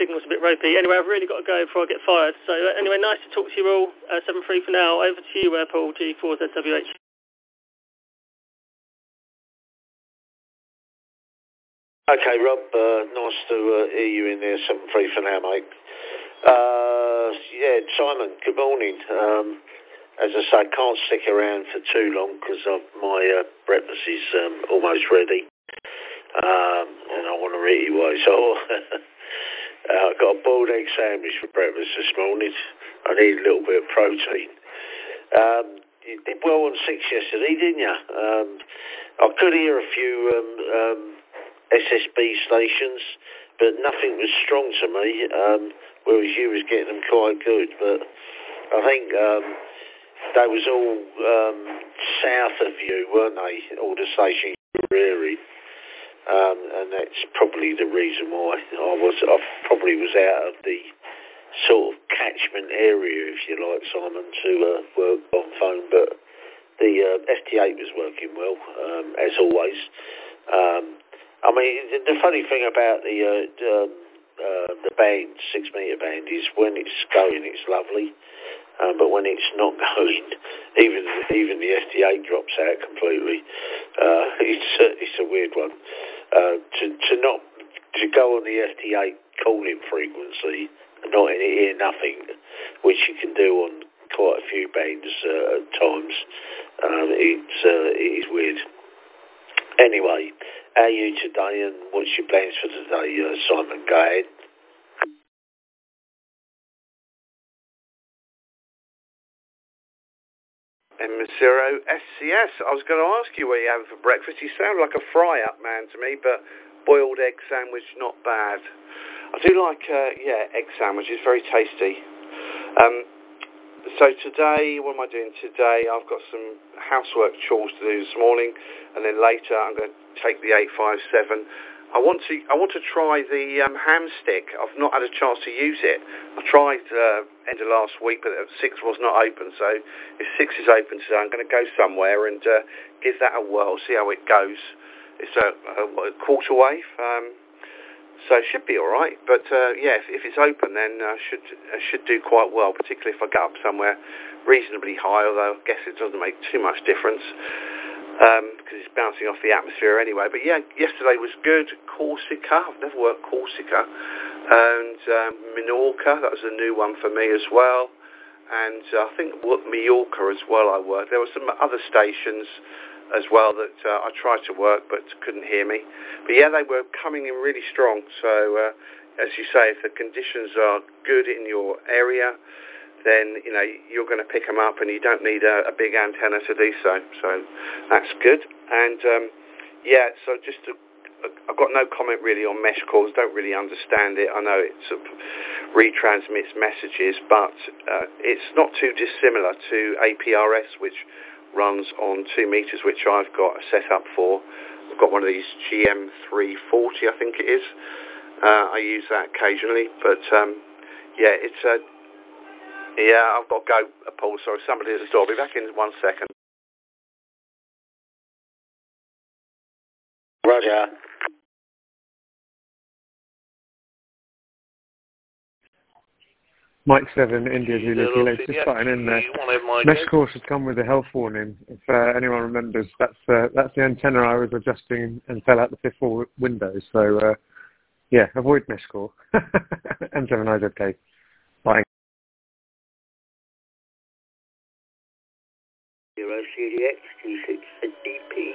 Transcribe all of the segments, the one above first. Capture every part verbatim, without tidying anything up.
signal's a bit ropey. Anyway, I've really got to go before I get fired. So uh, anyway, nice to talk to you all. Uh, seven three for now. Over to you, uh, Paul, G four Z W H. Okay, Rob, uh, nice to uh, hear you in there, seven three for now, mate. Uh, yeah, Simon, good morning. Um, as I say, can't stick around for too long because my uh, breakfast is um, almost ready. Um, and I want to eat it away. So uh, I got a boiled egg sandwich for breakfast this morning. I need a little bit of protein. Um, you did well on six yesterday, didn't you? Um, I could hear a few um, um, S S B stations, but nothing was strong to me, um, whereas you was getting them quite good. But I think um, they was all um, south of you, weren't they? All the stations you were hearing. Um, and that's probably the reason why I was, I probably was out of the sort of catchment area, if you like, Simon, to uh, work on phone. But the uh, F T eight was working well, um, as always. Um, I mean, the, the funny thing about the uh, um, uh, the band, six metre band, is when it's going, it's lovely. Um, but when it's not going, even even the S T eight drops out completely. Uh, it's a, it's a weird one. Uh, to to not to go on the S T eight calling frequency and not hear nothing, which you can do on quite a few bands uh, at times. Um, it's uh, it is weird. Anyway, how are you today, and what's your plans for today, uh, Simon? Go ahead. M zero S C S. I was going to ask you what you have for breakfast. You sound like a fry-up man to me, but boiled egg sandwich, not bad. I do like, uh, yeah, egg sandwiches, very tasty. Um, so today, what am I doing today? I've got some housework chores to do this morning, and then later I'm going to take the eight five seven. I want to I want to try the um, ham stick. I've not had a chance to use it. I tried uh, end of last week, but six was not open. So if six is open today, I'm going to go somewhere and uh, give that a whirl, see how it goes. It's a, a, a quarter wave, um, so it should be all right. But uh, yeah, if, if it's open, then I uh, should uh, should do quite well, particularly if I get up somewhere reasonably high. Although I guess it doesn't make too much difference. Um, because it's bouncing off the atmosphere anyway. But yeah, yesterday was good. Corsica, I've never worked Corsica. And um, Minorca, that was a new one for me as well. And uh, I think Mallorca as well I worked. There were some other stations as well that uh, I tried to work but couldn't hear me. But yeah, they were coming in really strong. So uh, as you say, if the conditions are good in your area, then, you know, you're going to pick them up and you don't need a, a big antenna to do so. So that's good. And, um, yeah, so just to, I've got no comment really on mesh calls. Don't really understand it. I know it sort of retransmits messages, but uh, it's not too dissimilar to A P R S, which runs on two meters, which I've got set up for. I've got one of these G M three forty, I think it is. Uh, I use that occasionally, but, um, yeah, it's a... Yeah, I've got to go, Paul. Sorry, somebody at the door. I'll be back in one second. Roger. Mike seven, India Zulu Kilo, just starting in there. Mesh course has come with a health warning. If uh, anyone remembers, that's uh, that's the antenna I was adjusting and fell out the fifth floor window. So, uh, yeah, avoid mesh core. M seven I Z K. Bye. zero C D X T six D P.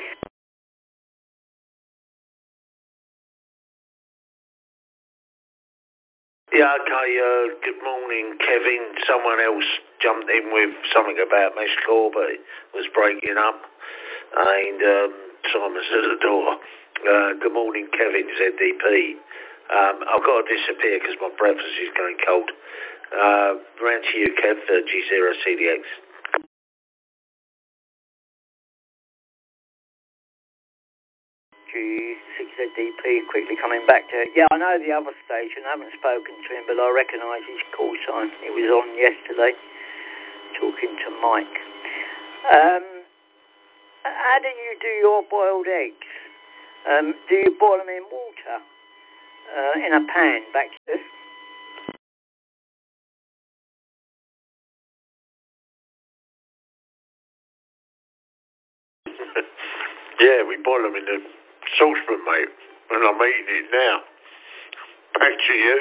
Yeah, okay, uh, good morning, Kevin. Someone else jumped in with something about mesh core, but it was breaking up. And um, Simon's at the door. Uh, good morning, Kevin, Z D P. Um, I've got to disappear because my breakfast is going cold. Uh, round to you, Kev, uh, G zero C D X. G six Z D P, quickly coming back to it. Yeah, I know the other station. I haven't spoken to him, but I recognise his call sign. He was on yesterday, talking to Mike. Um, how do you do your boiled eggs? Um, do you boil them in water? uh, in a pan. Back to this. Yeah, we boil them in the saucepan, mate, and I'm eating it now. Back to you.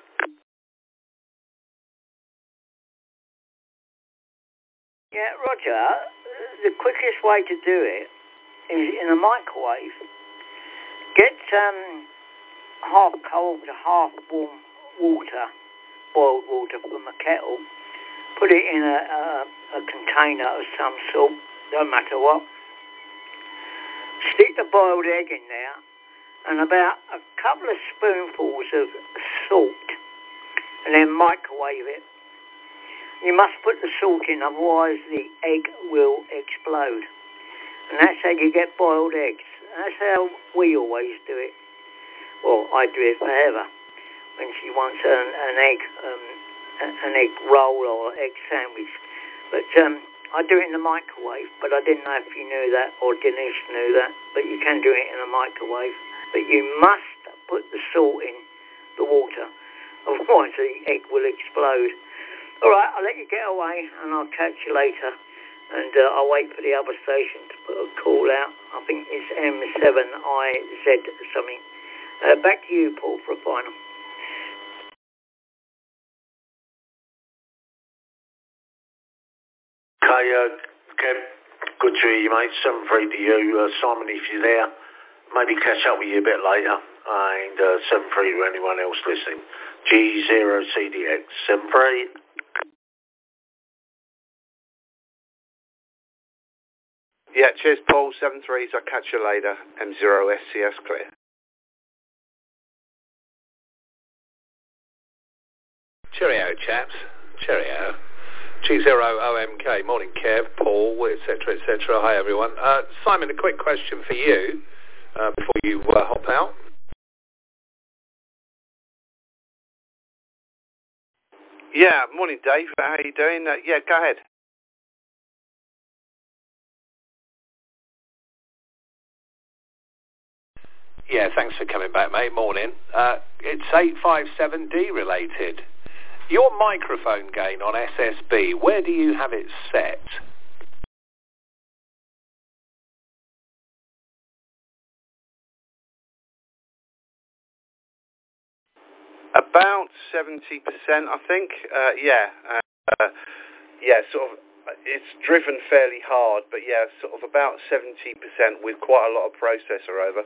Yeah, Roger, the quickest way to do it is in a microwave. Get um, half cold to half warm water, boiled water from a kettle. Put it in a, a, a container of some sort, don't matter what. Stick the boiled egg in there and about a couple of spoonfuls of salt and then microwave it. You must put the salt in, otherwise the egg will explode. And that's how you get boiled eggs. That's how we always do it. Well, I do it forever. When she wants an, an egg, um, an egg roll or egg sandwich. But um, I do it in the microwave, but I didn't know if you knew that or Denise knew that, but you can do it in a microwave. But you must put the salt in the water, otherwise the egg will explode. All right, I'll let you get away and I'll catch you later. And uh, I'll wait for the other station to put a call out. I think it's M seven I Z something. Uh, back to you, Paul, for a final. Okay, uh, Kev, good to hear you, mate. seven three to you. Uh, Simon, if you're there, maybe catch up with you a bit later. And uh, seven three to anyone else listening. G zero C D X, seven three. Yeah, cheers, Paul. seven threes. I'll catch you later. M zero S C S clear. Cheerio, chaps. Cheerio. G zero O M K. Morning, Kev, Paul, et cetera, et cetera. Hi, everyone. Uh, Simon, a quick question for you uh, before you uh, hop out. Yeah, morning, Dave. How are you doing? Uh, yeah, go ahead. Yeah, thanks for coming back, mate. Morning. Uh, it's eight five seven D related. Your microphone gain on S S B, where do you have it set? About seventy percent, I think. Uh, yeah, uh, yeah, sort of. It's driven fairly hard, but yeah, sort of about seventy percent with quite a lot of processor over.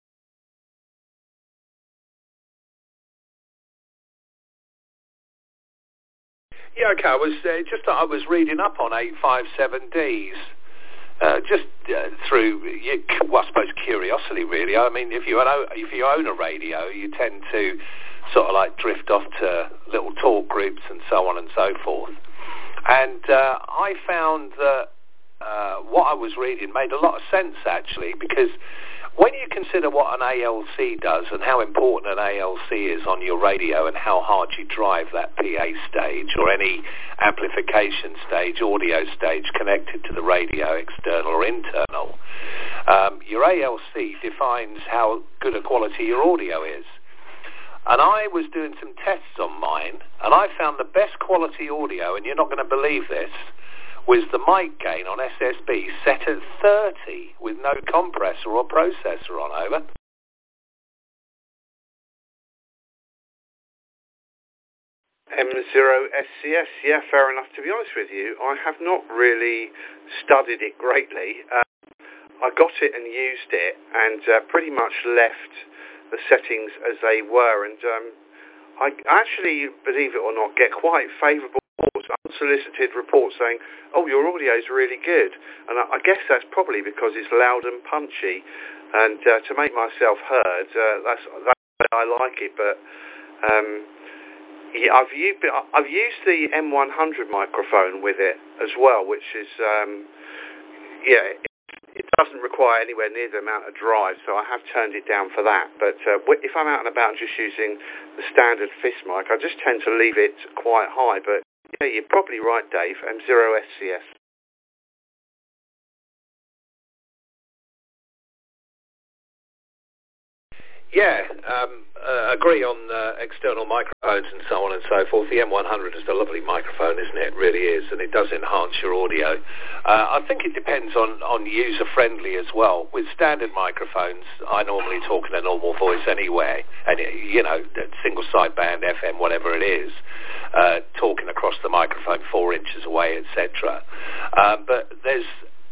Yeah, okay. I was uh, just I was reading up on eight five seven Ds, uh, just uh, through well, I suppose curiosity, really. I mean, if you own if you own a radio, you tend to sort of like drift off to little talk groups and so on and so forth. And uh, I found that uh, what I was reading made a lot of sense, actually, because when you consider what an A L C does and how important an A L C is on your radio and how hard you drive that P A stage or any amplification stage, audio stage connected to the radio, external or internal, um, your A L C defines how good a quality your audio is. And I was doing some tests on mine, and I found the best quality audio, and you're not going to believe this, was the mic gain on S S B set at thirty with no compressor or processor on, over. M zero S C S, yeah, fair enough. To be honest with you, I have not really studied it greatly. Uh, I got it and used it, and uh, pretty much left the settings as they were, and um, I actually, believe it or not, get quite favourable reports, unsolicited reports saying, oh, your audio is really good, and I, I guess that's probably because it's loud and punchy, and uh, to make myself heard, uh, that's, that's why I like it, but um, yeah, I've used, I've used the M one hundred microphone with it as well, which is, um, yeah, it doesn't require anywhere near the amount of drive, so I have turned it down for that. But uh, if I'm out and about and just using the standard fist mic, I just tend to leave it quite high. But yeah, you're probably right, Dave. M zero S C S. yeah, um, uh, agree on uh, external microphones and so on and so forth. The M one hundred is a lovely microphone, isn't it? It really is, and it does enhance your audio. Uh, I think it depends on, on user-friendly as well. With standard microphones, I normally talk in a normal voice anyway, and you know, single sideband, F M, whatever it is, uh, talking across the microphone four inches away, et cetera. Uh, but there's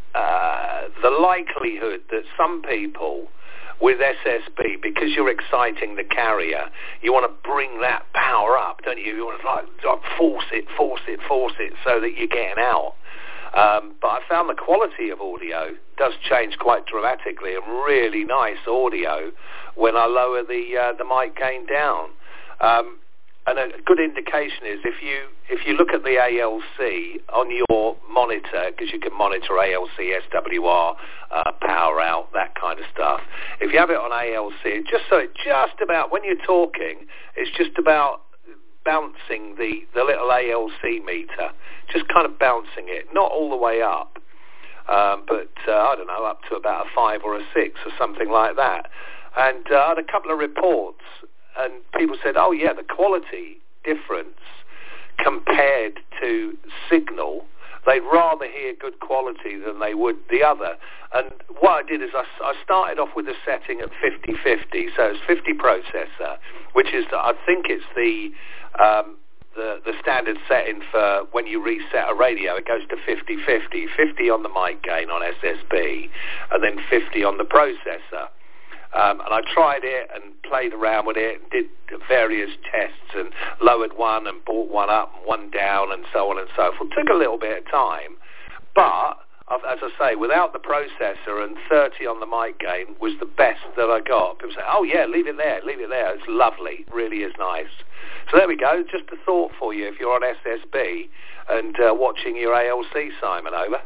uh, the likelihood that some people with S S B, because you're exciting the carrier, you want to bring that power up, don't you? You want to like, like force it, force it, force it, so that you're getting out. Um, but I found the quality of audio does change quite dramatically, and really nice audio when I lower the uh, the mic gain down. Um, And a good indication is if you if you look at the A L C on your monitor, because you can monitor A L C, S W R, uh, power out, that kind of stuff. If you have it on A L C, just so it just about, when you're talking, it's just about bouncing the, the little A L C meter, just kind of bouncing it, not all the way up, um, but uh, I don't know, up to about a five or a six or something like that. And uh, I had a couple of reports, and people said, oh yeah, the quality difference compared to Signal, they'd rather hear good quality than they would the other. And what I did is I, I started off with a setting at fifty fifty, so it's fifty processor, which is, I think it's the, um, the, the standard setting for when you reset a radio. It goes to fifty fifty, fifty on the mic gain on S S B, and then fifty on the processor. Um, and I tried it and played around with it and did various tests and lowered one and brought one up and one down and so on and so forth. It took a little bit of time. But, as I say, without the processor, and thirty on the mic gain was the best that I got. People say, oh yeah, leave it there, leave it there. It's lovely. It really is nice. So there we go. Just a thought for you if you're on S S B and uh, watching your A L C, Simon, over.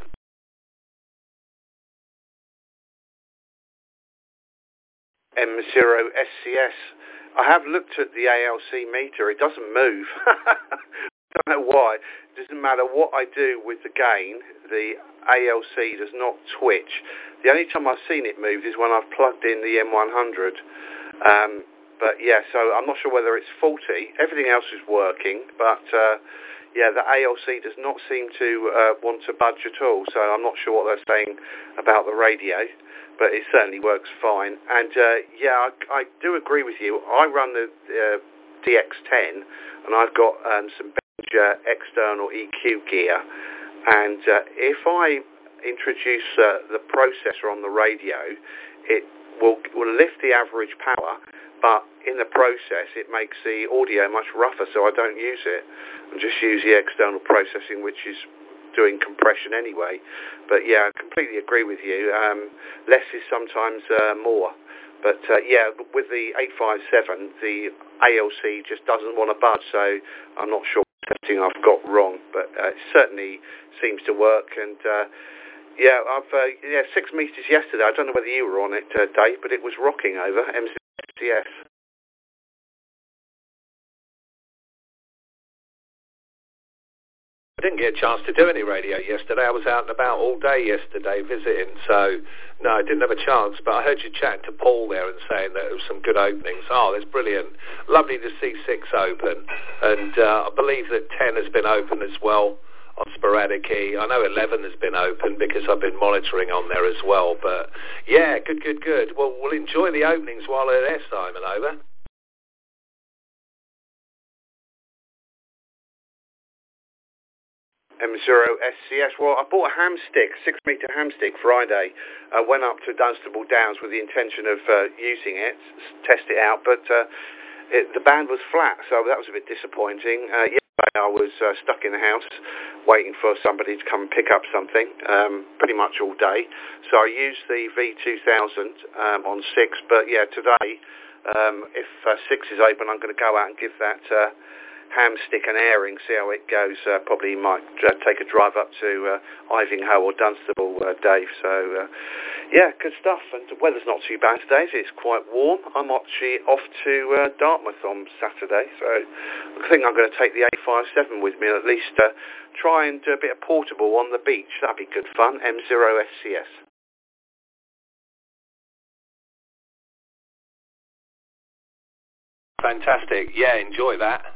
M zero S C S. I have looked at the A L C meter. It doesn't move. I don't know why. It doesn't matter what I do with the gain, the A L C does not twitch. The only time I've seen it move is when I've plugged in the M one hundred. Um, but yeah, so I'm not sure whether it's faulty. Everything else is working, but uh, yeah, the A L C does not seem to uh, want to budge at all. So I'm not sure what they're saying about the radio, but it certainly works fine. And uh, yeah, I, I do agree with you. I run the uh, D X ten, and I've got um, some Behringer external E Q gear. And uh, if I introduce uh, the processor on the radio, it will, will lift the average power, but in the process it makes the audio much rougher, so I don't use it. I just use the external processing, which is doing compression anyway. But yeah, I completely agree with you. Um, less is sometimes uh, more. But uh, yeah, with the eight five seven, the A L C just doesn't want to budge, so I'm not sure what setting I've got wrong, but uh, it certainly seems to work. And uh, yeah, I've uh, yeah six meters yesterday. I don't know whether you were on it, uh, Dave, but it was rocking over M C S. I didn't get a chance to do any radio yesterday. I was out and about all day yesterday visiting, so no, I didn't have a chance. But I heard you chatting to Paul there and saying that there was some good openings. Oh, that's brilliant. Lovely to see six open. And uh, I believe that ten has been open as well on sporadic key. I know eleven has been open because I've been monitoring on there as well. But yeah, good, good, good. Well, we'll enjoy the openings while they're there, Simon, over. M zero S C S. Well, I bought a ham stick, six meter ham stick Friday. I went up to Dunstable Downs with the intention of uh, using it, test it out, but uh, it, the band was flat, so that was a bit disappointing. Uh, yesterday I was uh, stuck in the house waiting for somebody to come and pick up something, um, pretty much all day. So I used the V two thousand um, on six, but yeah, today, um, if uh, six is open, I'm going to go out and give that Uh, ham stick and airing, see how it goes. Uh, probably might uh, take a drive up to uh, Ivinghoe or Dunstable, uh, Dave. So, uh, yeah, good stuff. And the weather's not too bad today. It's quite warm. I'm actually off to uh, Dartmouth on Saturday, so I think I'm going to take the eight five seven with me and at least uh, try and do a bit of portable on the beach. That'd be good fun. M zero S C S. Fantastic. Yeah, enjoy that.